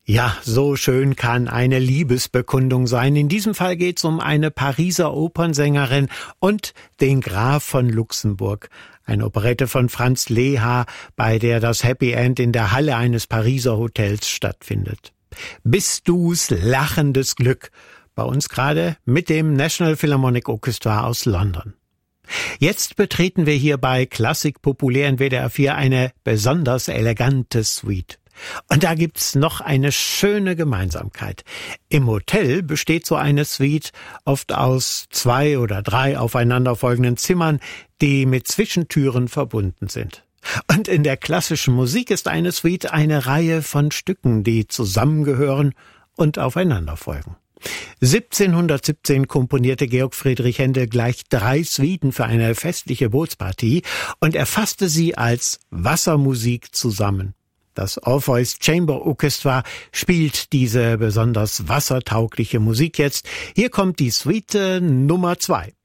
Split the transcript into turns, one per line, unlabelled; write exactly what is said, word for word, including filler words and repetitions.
Ja, so schön kann eine Liebesbekundung sein. In diesem Fall geht's um eine Pariser Opernsängerin und den Graf von Luxemburg. Eine Operette von Franz Leha, bei der das Happy End in der Halle eines Pariser Hotels stattfindet. Bist du's lachendes Glück? Bei uns gerade mit dem National Philharmonic Orchestra aus London. Jetzt betreten wir hier bei Klassik Populär in W D R vier eine besonders elegante Suite. Und da gibt's noch eine schöne Gemeinsamkeit. Im Hotel besteht so eine Suite oft aus zwei oder drei aufeinanderfolgenden Zimmern, die mit Zwischentüren verbunden sind. Und in der klassischen Musik ist eine Suite eine Reihe von Stücken, die zusammengehören und aufeinander folgen. siebzehnhundertsiebzehn komponierte Georg Friedrich Händel gleich drei Suiten für eine festliche Bootspartie und er fasste sie als Wassermusik zusammen. Das Orpheus Chamber Orchestra spielt diese besonders wassertaugliche Musik jetzt. Hier kommt die Suite Nummer zwei.